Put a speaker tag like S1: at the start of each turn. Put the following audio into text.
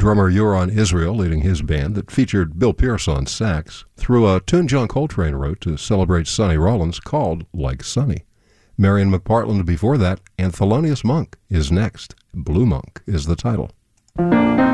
S1: drummer Euron Israel leading his band that featured Bill Pierce on sax, through a tune John Coltrane wrote to celebrate Sonny Rollins called Like Sonny. Marion McPartland before that, and Thelonious Monk is next. Blue Monk is the title.